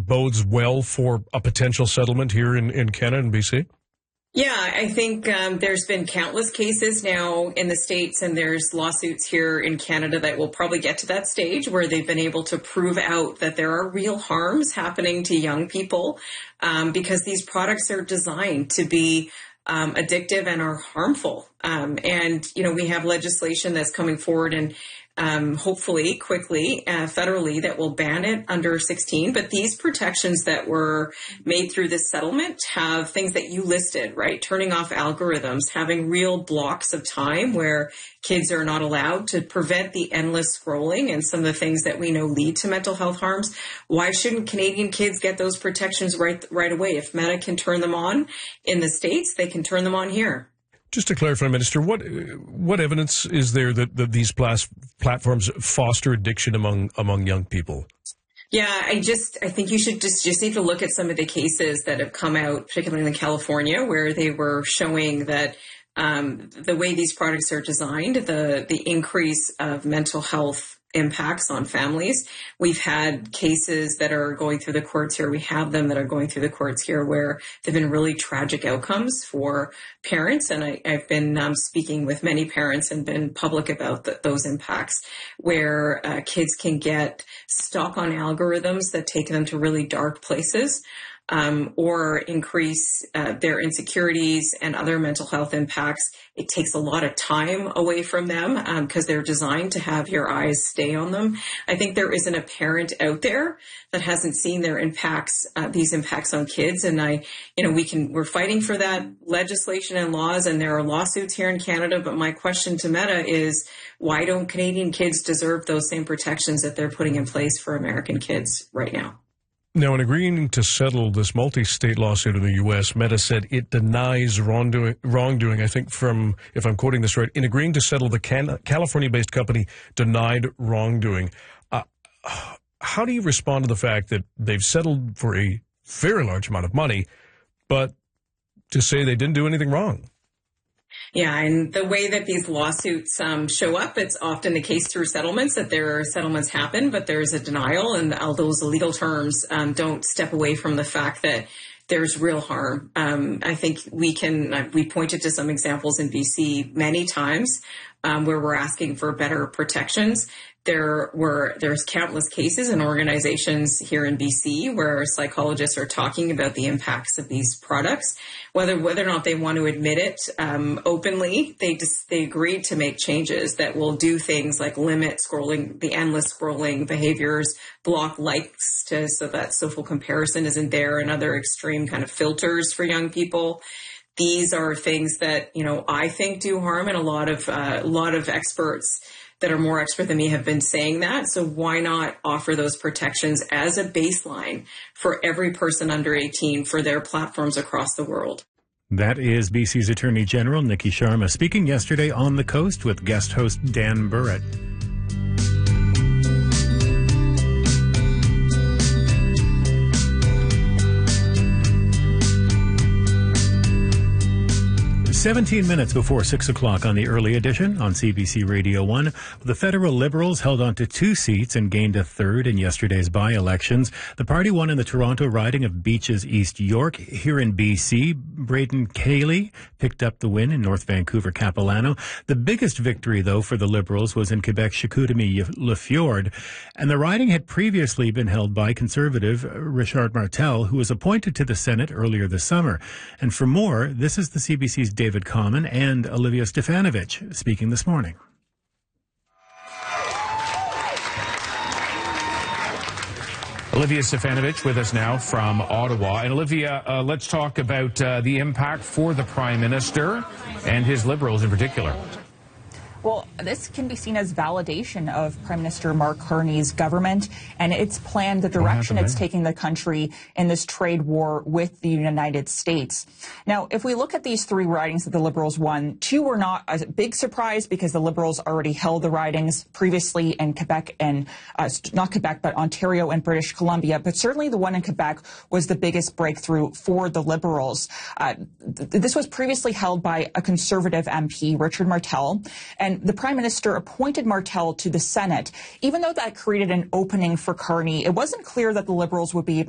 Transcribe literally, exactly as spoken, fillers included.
bodes well for a potential settlement here in, in Canada and B C? Yeah, I think um, there's been countless cases now in the States, and there's lawsuits here in Canada that will probably get to that stage where they've been able to prove out that there are real harms happening to young people um, because these products are designed to be um, addictive and are harmful. Um, and, you know, we have legislation that's coming forward and Um, hopefully quickly uh, federally that will ban it under sixteen. But these protections that were made through this settlement have things that you listed, right? Turning off algorithms, having real blocks of time where kids are not allowed, to prevent the endless scrolling and some of the things that we know lead to mental health harms. Why shouldn't Canadian kids get those protections right, right away? If Meta can turn them on in the States, they can turn them on here. Just to clarify, Minister, what what evidence is there that, that these plas- platforms foster addiction among among young people? Yeah, I just I think you should just just need to look at some of the cases that have come out, particularly in California, where they were showing that um, the way these products are designed, the the increase of mental health impacts on families. We've had cases that are going through the courts here. We have them that are going through the courts here where there have been really tragic outcomes for parents. And I, I've been um, speaking with many parents and been public about the, those impacts, where uh, kids can get stuck on algorithms that take them to really dark places. Um, or increase uh, their insecurities and other mental health impacts. It takes a lot of time away from them because um, they're designed to have your eyes stay on them. I think there isn't a parent out there that hasn't seen their impacts, uh, these impacts on kids. And I, you know, we can, we're fighting for that legislation and laws, and there are lawsuits here in Canada. But my question to Meta is, why don't Canadian kids deserve those same protections that they're putting in place for American kids right now? Now, in agreeing to settle this multi-state lawsuit in the U S, Meta said it denies wrongdoing, wrongdoing, I think from, if I'm quoting this right, in agreeing to settle, the Can- California-based company denied wrongdoing. Uh, how do you respond to the fact that they've settled for a very large amount of money, but to say they didn't do anything wrong? Yeah, and the way that these lawsuits um, show up, it's often the case through settlements, that there are settlements happen, but there's a denial, and all those legal terms um, don't step away from the fact that there's real harm. Um, I think we can, we pointed to some examples in B C many times um, where we're asking for better protections. There were, there's countless cases and organizations here in B C where psychologists are talking about the impacts of these products. Whether, whether or not they want to admit it um, openly, they just, they agreed to make changes that will do things like limit scrolling, the endless scrolling behaviors, block likes to, so that social comparison isn't there, and other extreme kind of filters for young people. These are things that, you know, I think do harm, and a lot of, uh, a lot of experts that are more expert than me have been saying that. So why not offer those protections as a baseline for every person under eighteen for their platforms across the world? That is B C's Attorney General Nikki Sharma speaking yesterday on the Coast with guest host Dan Burrett. seventeen minutes before six o'clock on the early edition on C B C Radio one. The federal Liberals held on to two seats and gained a third in yesterday's by-elections. The party won in the Toronto riding of Beaches East York. Here in B C, Braden Cayley picked up the win in North Vancouver Capilano. The biggest victory, though, for the Liberals was in Quebec Chicoutimi-Le And the riding had previously been held by Conservative Richard Martel, who was appointed to the Senate earlier this summer. And for more, this is the C B C's David David Common and Olivia Stefanovich speaking this morning. Olivia Stefanovich with us now from Ottawa. And Olivia, uh, let's talk about uh, the impact for the Prime Minister and his Liberals in particular. Well, this can be seen as validation of Prime Minister Mark Carney's government and its plan, the direction it's taking the country in this trade war with the United States. Now, if we look at these three ridings that the Liberals won, two were not a big surprise because the Liberals already held the ridings previously in Quebec and, uh, not Quebec, but Ontario and British Columbia. But certainly the one in Quebec was the biggest breakthrough for the Liberals. Uh, th- this was previously held by a Conservative M P, Richard Martel, and And the Prime Minister appointed Martel to the Senate. Even though that created an opening for Carney, it wasn't clear that the Liberals would be able